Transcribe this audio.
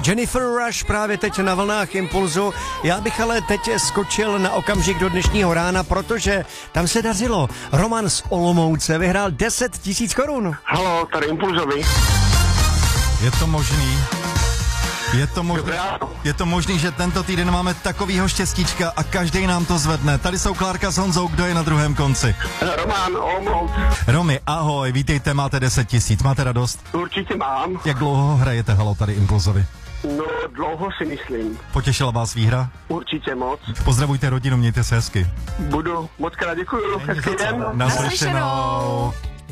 Jennifer Rush právě teď na vlnách Impulzu. Já bych ale teď skočil na okamžik do dnešního rána, protože tam se dařilo. Roman z Olomouce vyhrál 10 000 korun. Halo, tady Impulzovi. Je to možný? Je to možný, že tento týden máme takovýho štěstíčka a každý nám to zvedne. Tady jsou Klárka s Honzou, kdo je na druhém konci? Roman, Olomouc. Romy, ahoj, vítejte, máte 10 000, máte radost? Určitě mám. Jak dlouho hrajete halo tady Impulzovi? No, dlouho si myslím. Potěšila vás výhra? Určitě moc. Pozdravujte rodinu, mějte se hezky. Budu, moc krát děkuju. Hezký den. Naslyšenou.